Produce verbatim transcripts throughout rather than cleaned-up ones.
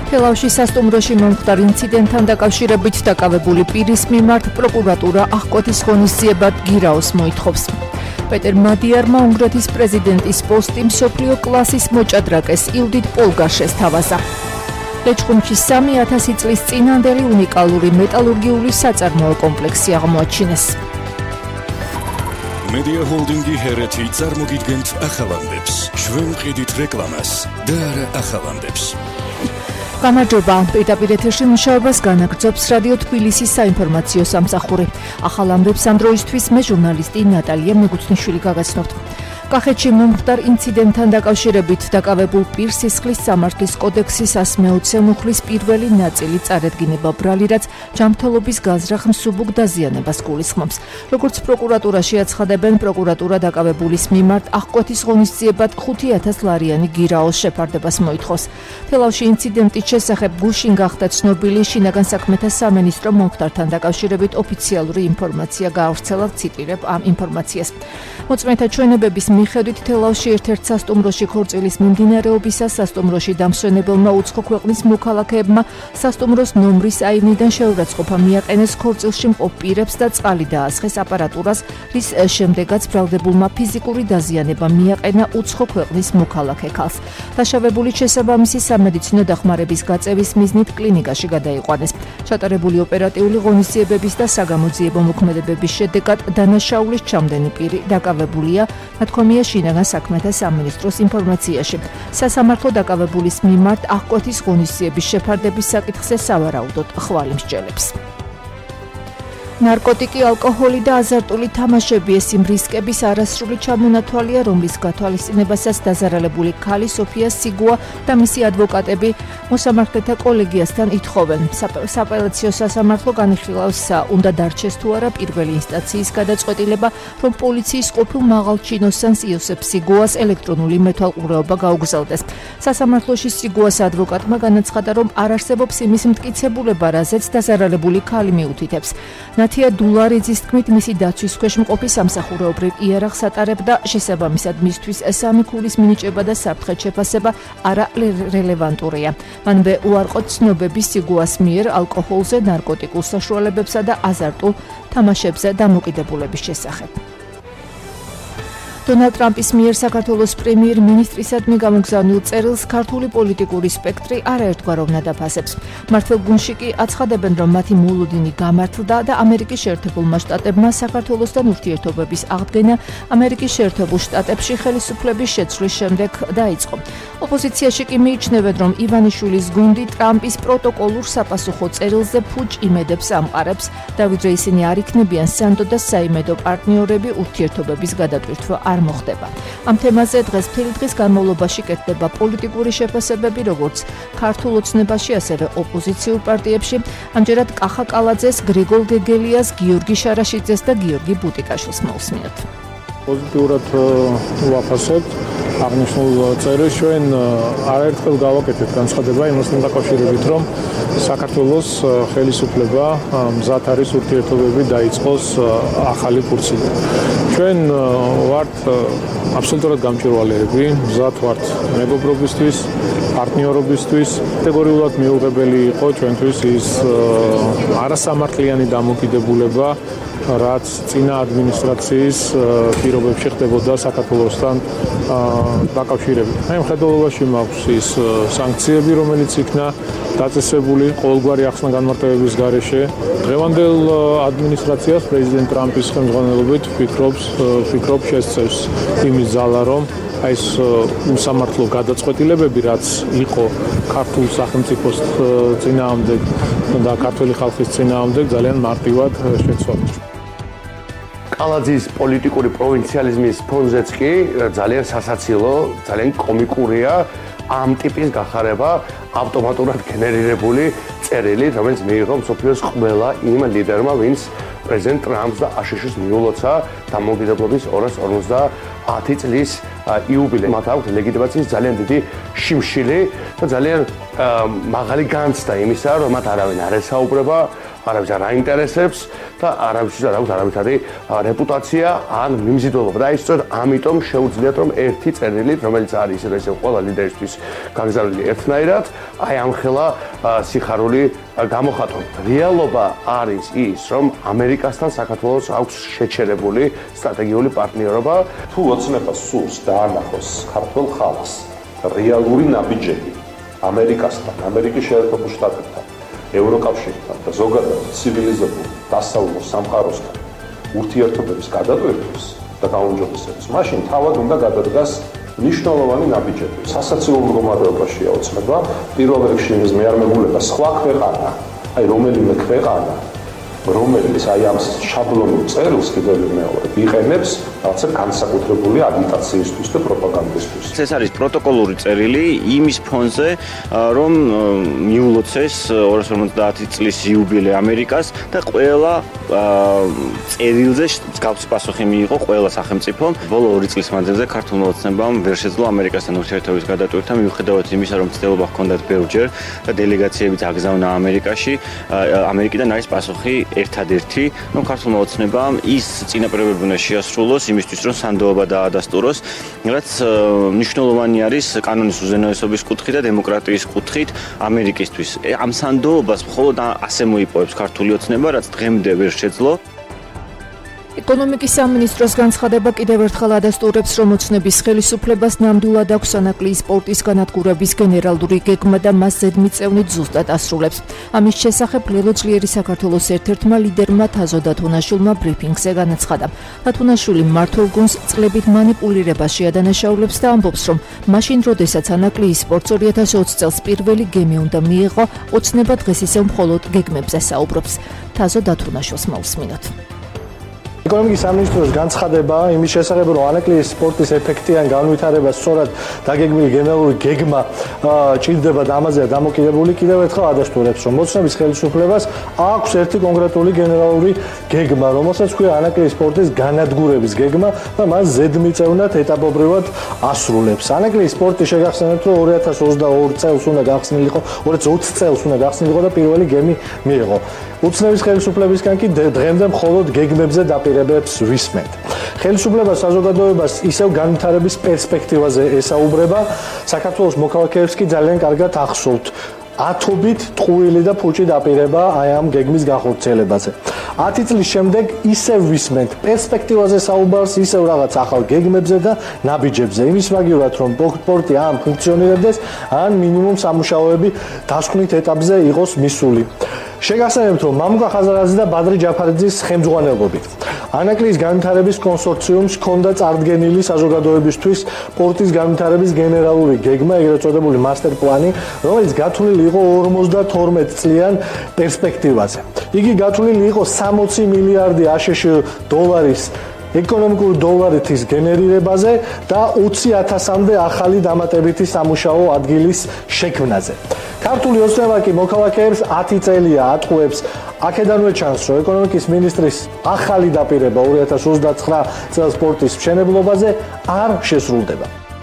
თელავში სასტუმროში მომხდარ ინციდენტთან დაკავშირებით დაკავებული პირის მიმართ პროკურატურა აღკვეთის ღონისძიებად გირაოს მოითხოვს. პეტერ მადიარმა უნგრეთის პრეზიდენტის პოსტი მსოფლიო კლასის მოჭადრაკეს იუდიტ პოლგაშეს თავაზა. ლეჩხუმში სამი ათასი წლის წინანდელი უნიკალური მეტალურგიული საწარმოო კომპლექსი აღმოაჩინეს. Media Holdingi ჰერეთი წარმოგიდგენთ ახალამდებს. ჩვენ ვყიდით რეკლამას და არა ახალამდებს. გამარჯობა, პირდაპირ ეთერში მუშაობას განაგრძობს რადიო თბილისის საინფორმაციო სამსახური. ახალამდებს ამ დროისთვის მე ჟურნალისტი ნატალია მეგუცნიშვილი გაგაცნობთ. კახეთში მომხდარ ინციდენტთან დაკავშირებით დაკავებულ პირს სისხლის სამართლის კოდექსის ასმეოცე მუხლის პირველი ნაწილი წარედგინება ბრალი, რაც ჯანმრთელობის გაზრახ მსუბუქ დაზიანებას გულისხმობს. როგორც პროკურატურაში აცხადებენ, პროკურატურა დაკავებულის მიმართ აღკვეთის ღონისძიებად ხუთი ათას ლარიანი გირაოს შეფარდებას მოითხოვს. თელავში ინციდენტის შესახებ გუშინ გახდა ცნობილი, შინაგან საქმეთა სამინისტრო მომხდართან დაკავშირებით ოფიციალური ინფორმაცია გაავრცელა, ციტირებ ამ ინფორმაციას. მოწმეთა ჩვენებების მიხედვით თელავში ერთ-ერთ სასტუმროში ქორწილის მიმდინარეობისას სასტუმროში დამსვენებელმა უცხო ქვეყნის მოქალაქეებმა სასტუმროს ნომრის აივნიდან შეურაცხყოფა მიაყენეს ქორწილში მყოფ პირებს და წყალი დაასხეს აპარატურას, რის შემდეგაც ბრალდებულმა ფიზიკური დაზიანება მიაყენა უცხო ქვეყნის მოქალაქე ქალს. დაშავებული შესაბამისი სამედიცინო დახმარების გაწევის მიზნით კლინიკაში გადაიყვანეს. ჩატარებული ოპერატიული ღონისძიებების და საგამოძიებო მოქმედებების შედეგად დანაშაულის ჩამდენი პირი დაკავებულია, თქმია შინაგან საქმეთა სამინისტროს ინფორმაციაში. სასამართლო დაკავებულის მიმართ აღკვეთის ღონისძიების შეფარდების საკითხზე სავარაუდოდ ხვალ მსჯელებს. ნარკოტიკი, ალკოჰოლი და აზარტული თამაშები ეს იმ რისკების არასრული ჩამონათვალია, რომლის გათვალისწინებასაც დაზარალებული ქალი სოფია სიგუა და მისი ადვოკატები მოსამართლეთა კოლეგიასთან ითხოვენ. სააპელაციო სასამართლო განიხილავს, უნდა დარჩეს თუ არა პირველი ინსტანციის გადაწყვეტილება, რომ პოლიციის ყოფილ მაღალჩინოსანს იოსებ სიგუას ელექტრონული მეთვალყურეობა გაუგზავდეს. სასამართლოში სიგუას ადვოკატმა განაცხადა, რომ არ არსებობს იმის მტკიცებულება, რაზეც დაზარალებული ქალი მიუთითებს. ნათია დულარიძის თქმით, მისი დაცვის ქვეშ მყოფი სამსახურეობრივ იარაღს ატარებდა, შესაბამისად მისთვის სამი ქულის მინიჭება და საფრთხეთ შეფასება არა რელევანტურია. მანვე უარყო ცნობები სიგუას მიერ ალკოჰოლზე, ნარკოტიკულ საშუალებებსა და აზარტულ თამაშებზე დამოკიდებულების შესახებ. დონალდ ტრამპის მიერ საქართველოს პრემიერ-მინისტრისადმი გამოგზავნილ წერილს ქართული პოლიტიკური სპექტრი არაერთგვაროვნად აფასებს. მმართველ გუნდში კი აცხადებენ, რომ მათი მოლოდინი გამართლდა და ამერიკის შეერთებულმა შტატებმა საქართველოსთან ურთიერთობების აღდგენა ამერიკის შეერთებულ შტატებში ხელისუფლების შეცვლის შემდეგ დაიწყო. ოპოზიციაში კი მიიჩნევენ, რომ ივანიშვილის გუნდი ტრამპის პროტოკოლურ საპასუხო წერილზე ფუჭ იმედებს ამყარებს, და ვიდრე ისინი არ იქნებიან სანდო და საიმედო პარტნიორები, ურთიერთობების გადატვირთვა არ მოხდება. ამ თემაზე დღეს მთელი დღის განმავლობაში კეთდება პოლიტიკური შეფასებები, როგორც ქართულ ოცნებაში, ასევე ოპოზიციურ პარტიებში. ამჯერად კახა კალაძეს, გრიგოლ გეგელიას, გიორგი შარაშიძეს და გიორგი ბუტიკაშვილს მოусმინოთ. პოზიტიურად ვაფასებთ აღნიშნულ წერილს. ჩვენ არაერთხელ გავაკეთეთ განცხადება იმასთან დაკავშირებით, რომ საქართველოს ხელისუფლება მზად არის ურთიერთობები დაიწყოს ახალი კურსით. ჩვენ ვართ აბსოლუტურად გამჭვირვალეები, მზად ვართ მეგობრობისთვის, პარტნიორობისთვის. კატეგორიულად მიუღებელი იყო ჩვენთვის ის არასამართლიანი დამოკიდებულება, რაც წინა ადმინისტრაციის პირობებში ხდებოდა საქართველოსთან დაკავშირებით. მე მხედველობაში მაქვს ის სანქციები, რომელიც იქნა დაწესებული ყოველგვარი ახსნა-განმარტებების გარეშე. დღევანდელ ადმინისტრაციას პრეზიდენტ ტრამპის ხელმძღვანელობით ფიქრობს ფიქრობ შესწევს იმის ძალა, რომ აი ეს უსამართლო გადაწყვეტილებები, რაც იყო ქართულ სახელმწიფოს წინააღმდეგ და ქართული ხალხის წინააღმდეგ, ძალიან მარტივად შეცვალა. კალაძის პოლიტიკური პროვინციალიზმის ფონზეც კი ძალიან სასაცილო, ძალიან კომიკურია ამ ტიპის გახარება ავტომატურად გენერირებული წერილი, რომელიც მიიღო მსოფლიოს ყველა იმ ლიდერმა, ვინც პრეზიდენტ ტრამპს და აშშ-ს მიულოცა დამოუკიდებლობის ორას ორმოცდაათი წლის იუბილე. მათ აქვს ლეგიტიმაციის ძალიან დიდი შიმშილი და ძალიან მაღალი განცდა იმისა, რომ მათ არავინ არ ესაუბრება არავის არ აინტერესებს და არავის არ აქვს არავითარი რეპუტაცია ან მიმზიდველობა. და ის სწორედ ამიტომ შეუძლიათ რომ ერთი წერილით, რომელიც არის ესე ყველა ლიდერისთვის გაგზავნილი ერთნაირად, აი ამხელა სიხარული გამოხატონ. რეალობა არის ის, რომ ამერიკასთან საქართველოს აქვს შეჩერებული სტრატეგიული პარტნიორობა. თუ ოცნებას სურს დაანახოს ქართულ ხალხს რეალური ნაბიჯები ამერიკასთან, ამერიკის შეერთებულ შტატებთან, ევროკავშირთან და ზოგადად ცივილიზებულ დასავლურ სამყაროსთან ურთიერთობების გადატვირთვის და გაუმჯობესებას, მაშინ თავად უნდა გადადგას მნიშვნელოვანი ნაბიჯები. სასაცილო მდგომარეობაშია ოცნება, პირველ რიგში იმის მეარმებულება სხვა ქვეყანა, აი რომელიმე ქვეყანა, რომელიც აი ამ შაბლონურ წერილს კიდევ მეორე იყენებს რაღაცა განსაკუთრებული აგიტაციისთვის და პროპაგანდისთვის. ეს არის პროტოკოლური წერილი იმის ფონზე, რომ მიულოცეს ორას ორმოცდაათი წლის იუბილე ამერიკას და ყველა წერილზე მსგავსი პასუხი მიიღო ყველა სახელმწიფომ. ბოლო ორი წლის მანძილზე ქართულმა ოცნებამ ვერ შეძლო ამერიკასთან ურთიერთობის გადატვირთვა, მიუხედავად იმისა, რომ ცდილობა ჰქონდათ ბევრჯერ და დელეგაციებიც აგზავნა ამერიკაში, ამერიკიდან არის პასუხი ერთადერთი, რომ ქართულმა ოცნებამ ის წინაპირობები უნდა შეასრულოს იმისთვის, რომ სანდოობა დაადასტუროს, რაც მნიშვნელოვანი არის კანონის უზენაესობის კუთხით და დემოკრატიის კუთხით ამერიკისთვის. ამ სანდოობას მხოლოდ ასე მოიპოვებს ქართული ოცნება, რაც დღემდე ვერ შეძლო. ეკონომიკის სამინისტროს განცხადება კიდევ ერთხელ ადასტურებს, რომ ოცნების ხელისუფლებას ნამდვილად აქვს სანაკლი სპორტის განადგურების გენერალური გეგმა და მას ზედმიწევნით ზუსტად ასრულებს. ამის შესახებ ლელო ძლიერი საქართველოს ერთ-ერთმა ლიდერმა თაზო დათუნაშვილმა ბრიფინგზე განაცხადა. დათუნაშვილი მმართველ გუნდს წლებით მანიპულირებაში ადანაშაულებს და ამბობს, რომ მაშინ, როდესაც ანაკლი სპორტს ორი ათას ოცი წელს პირველი გემი უნდა მიიღო, ოცნება დღეს ისევ მხოლოდ გეგმებზე საუბრობს. თაზო დათუნაშვილს მოვსმინოთ. ეკონომიკის სამინისტროს განცხადება იმის შესახებ, რომ ანაკლიის სპორტის ეფექტიან განვითარებას სწორად დაგეგმილი გენერალური გეგმა ჭირდება და ამაზეა დამოკიდებული, კიდევ ერთხელ ადასტურებს, რომ ოცნების ხელისუფლებას აქვს ერთი კონკრეტული გენერალური გეგმა, რომელსაც ქვია ანაკლიის სპორტის განადგურების გეგმა და მას ზედმიწევნად ეტაპობრივად ასრულებს. ანაკლიის სპორტი შეგახსენებთ, რომ ორი ათას ოცდაორი წელს უნდა გახსნილიყო, ორი ათას ოცი წელს უნდა გახსნილიყო და პირველი გემი მიიღო. ოცნების ხელისუფლებისგან კი დღემდე მხოლოდ გეგმებზე დაპირებებს ვისმენთ. ხელისუფლება საზოგადოებას ისევ განვითარების პერსპექტივაზე ესაუბრება, საქართველოს მოქალაქეებს კი ძალიან კარგად ახსოვთ. ათობით ტყუილი და ფუჭი დაპირება აი ამ გეგმის განხორციელებაზე. ათი წლის შემდეგ ისევ ვისმენთ პერსპექტივაზე საუბარს, ისევ რაღაც ახალ გეგმებზე და ნაბიჯებზე. იმის მაგივრად, რომ სპორტი ამ ფუნქციონირებდეს, ან მინიმუმ სამუშაოები დასკვნით ეტაპზე იყოს მისული. შეგახსენებთ, რომ მამუკა ხაზარაძის და ბადრი ჯაფარიძის ხელმძღვანელობით ანაკლიის განვითარების კონსორციუმს ჰქონდა წარდგენილი საზოგადოებისთვის სპორტის განვითარების გენერალური გეგმა, ეგრეთ წოდებული მასტერ პლანი, რომელიც გათვლილი იყო ორმოცდათორმეტ წლიან პერსპექტივაზე. იგი გათვლილი იყო სამოცი მილიარდი აშშ დოლარის ეკონომიკური დოლარეთის გენერირებაზე და ოცი ათასამდე ახალი დამატებითი სამუშაო ადგილის შექმნაზე. ქართული ოცნება კი მოქალაქეებს ათი წელია ატყუებს. აქედანვე ჩანს, რომ ეკონომიკის მინისტრის ახალი დაპირება ორი ათას ოცდაცხრა წელს სპორტის მშენებლობაზე არ შესრულდება.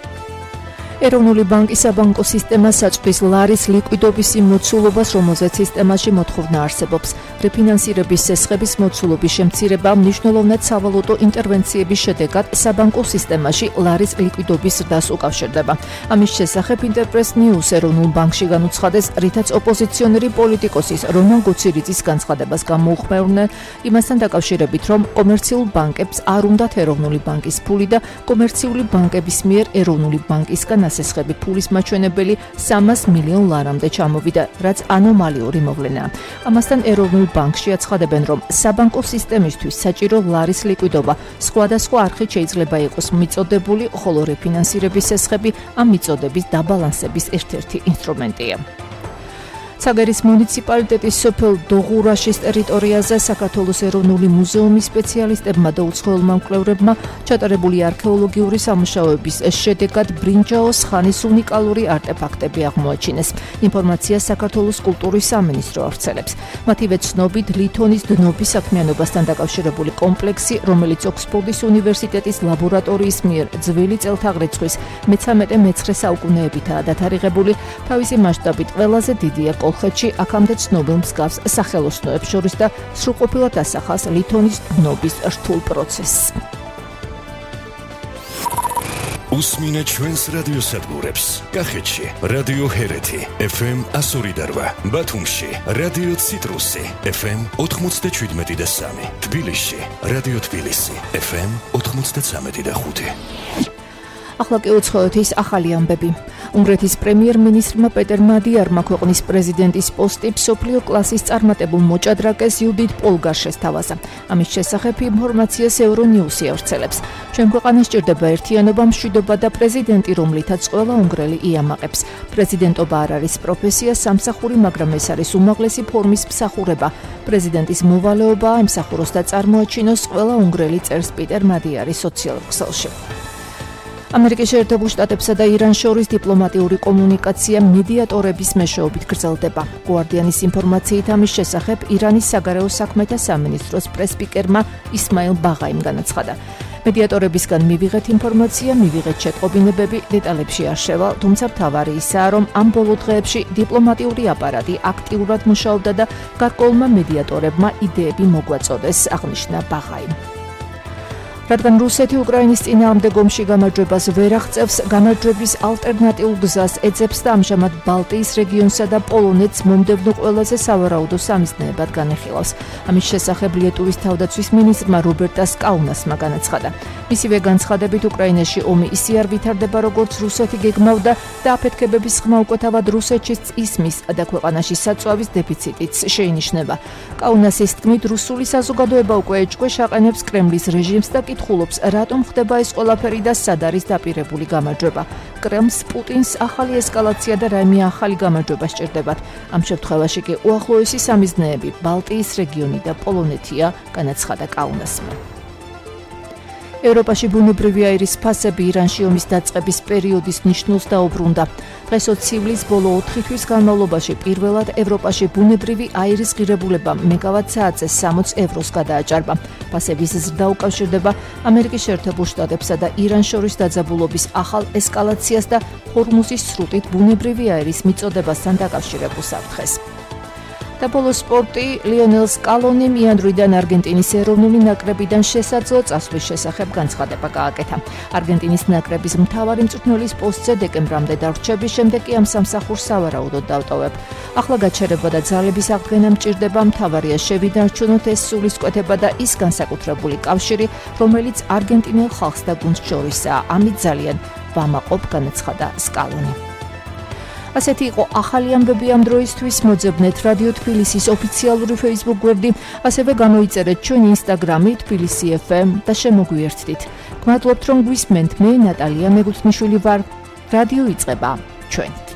ეროვნული ბანკის საბანკო სისტემა საჭრის ლარის ლიკვიდობის იმ მოცულობას, რომელზეც სისტემაში მოთხოვნა არსებობს. რეფინანსირების სესხების მოცულობის შემცირება მნიშვნელოვნად სავალუტო ინტერვენციების შედეგად საბანკო სისტემაში ლარის ლიკვიდობის ზრდას უკავშირდება. ამის შესახებ ინტერპრეს ნიუს ეროვნულ ბანკში განუცხადეს, რითაც ოპოზიციონერი პოლიტიკოსის რონალდ გოცირიძის განცხადებას გამოუხმეურნენ, იმასთან დაკავშირებით, რომ კომერციულ ბანკებს არ უნდათ ეროვნული ბანკის ფული და კომერციული ბანკების მიერ ეროვნული ბანკისგან ასესხები ფულის მაჩვენებელი სამას მილიონ ლარამდე ჩამოვიდა, რაც ანომალიური მოვლენაა. ამასთან ეროვნულ ბანკში აცხადებენ, რომ საბანკო სისტემისთვის საჭირო ლარის ლიკვიდობა სხვადასხვა არხით შეიძლება იყოს მიწოდებული, ხოლო რეფინანსირების სესხები ამ მიწოდების დაბალანსების ერთ-ერთი ინსტრუმენტია. ცაგერის მუნიციპალიტეტის სოფელ დოღურაშის ტერიტორიაზე საქართველოს ეროვნული მუზეუმის სპეციალისტებმა და უცხოელმა მკვლევრებმა ჩატარებული არქეოლოგიური სამუშაოების შედეგად ბრინჯაოს ხანის უნიკალური არტეფაქტები აღმოაჩინეს. ინფორმაციას საქართველოს კულტურის სამინისტრო ავრცელებს. მათივე ცნობით, ლითონის დნობის საქმიანობასთან დაკავშირებული კომპლექსი, რომელიც ოქსფორდის უნივერსიტეტის ლაბორატორიის მიერ ძველი წელთაღრიცხვის მესამე მეცხრე საუკუნეებითაა დათარიღებული, თავისი მასშტაბით ყველაზე დიდია კოლხეთში აქამდე ცნობილ მსგავს სახელოსნოებს შორის და სრულყოფილად ასახავს ლითონის დნობის რთულ პროცესს. უსმინე ჩვენს რადიოსადგურებს. კახეთში რადიო ჰერეთი ეფ ემ one oh eight, ბათუმში რადიო ციტრუსი ეფ ემ ninety-seven და three, თბილისში რადიო თბილისი ეფ ემ ninety-three და five. ახლა კი უცხოეთის ახალი ამბები. უნგრეთის პრემიერ-მინისტრმა პეტერ მადიარმა ქვეყნის პრეზიდენტის პოსტი მსოფლიო კლასის წარმატებულ მოჭადრაკეს იუდით პოლგარშეს თავაზა. ამის შესახებ ინფორმაციას ევრონიუსი ავრცელებს. ჩვენ ქვეყანას ჭირდება ერთიანობა, მშვიდობა და პრეზიდენტი, რომლითაც ყველა უნგრელი იამაყებს. პრეზიდენტობა არ არის პროფესია, სამსახური, მაგრამ ეს არის უმაღლესი ფორმის მსახურება. პრეზიდენტის მოვალეობა ემსახუროს და წარმოაჩინოს ყველა უნგრელი, წერს პიტერ მადიარი სოციალურ ქსელში. ამერიკის შეერთებულ შტატებსა და ირანს შორის დიპლომატიური კომუნიკაცია მედიატორების მეშვეობით გრძელდება. Guardian-ის ინფორმაციით ამის შესახებ ირანის საგარეო საქმეთა სამინისტროს პრესპიკერმა ისმაილ ბაღაიმ განაცხადა. მედიატორებისგან მივიღეთ ინფორმაცია, მივიღეთ შეტყობინებები, დეტალებში არ შევალ, თუმცა მთავარი ისაა, რომ ამ ბოლო დღეებში დიპლომატიური აპარატი აქტიურად მუშაობდა და გარკვეულმა მედიატორებმა იდეები მოგვაწოდეს, აღნიშნა ბაღაიმ. რადგან რუსეთი უკრაინის წინააღმდეგ ომში გამარჯვებას ვერ აღწევს, გამარჯვების ალტერნატიულ გზას ეძებს და ამჟამად ბალტიის რეგიონსა და პოლონეთს მომდევნო ყველაზე სავარაუდო სამიზნეებად განეხილავს. ამის შესახებ ლიეტუვის თავდაცვის მინისტრმა რობერტას კაუნასმა განაცხადა. მისივე განცხადებით უკრაინაში ომი ისე არ ვითარდება, როგორც რუსეთი გეგმავდა და აფეთქებების ხმა უკვე თავად რუსეთშიც ისმის და ქვეყანაში საწვავის დეფიციტიც შეინიშნება. კაუნასის თქმით, რუსული საზოგადოება უკვე ეჭქვეშ აყენებს კრემლის რეჟიმს და ხულობს, რატომ ხდება ეს ყველაფერი და სად არის დაპირებული გამარჯვება. კრემლს პუტინს ახალი ესკალაცია და რაიმე ახალი გამარჯვება სჭირდებათ. ამ შემთხვევაში კი უახლოესი სამიზნეები ბალტიის რეგიონი და პოლონეთია, განაცხადა კაუნასმა. ევროპაში ბუნებრივი აირის ფასები ირანში ომის დაწყების პერიოდის ნიშნულს დაუბრუნდა. დღესო ცივლის ბოლო ოთხი თვის განმავლობაში პირველად ევროპაში ბუნებრივი აირის ღირებულება მეგავატ საათზე sixty ევროს გადააჭარბა. ფასების ზრდა უკავშირდება ამერიკის შეერთებულ შტატებსა და ირანს შორის დაძაბულობის ახალ ესკალაციას და ჰორმუზის სრუტით ბუნებრივი აირის მიწოდებასთან დაკავშირებულ საფრთხეს. და ბოლო სპორტი, ლიონელ სკალონიმ იანვრიდან არგენტინის ეროვნული ნაკრებიდან შესაძლო წასვლის შესახებ განცხადება გააკეთა. არგენტინის ნაკრების მთავარი მწვრთნელის პოსტზე დეკემბრამდე დარჩების შემდეგ კი ამ სამსახურს სავარაუდოდ დავტოვებ. ახლა გაჩერება და ძალების აღდგენა მჭირდება, მთავარია შევიდარჩუნოთ ეს სულისკვეთება და ის განსაკუთრებული კავშირი, რომელიც არგენტინელ ხალხს და გუნდს შორისაა. ამით ძალიან ვამაყობ, განაცხადა სკალონი. ასეთი იყო ახალი ამბები ამ დროისთვის. მოძებნეთ რადიო თბილისის ოფიციალური Facebook გვერდი, ასევე გამოიწერეთ ჩვენი Instagram-ი თბილისი ეფ ემ და შემოგვიერთდით. გმადლობთ რომ გვისმენთ. მე ნატალია მეგუთნიშვილი ვარ. რადიო იწყება ჩვენ.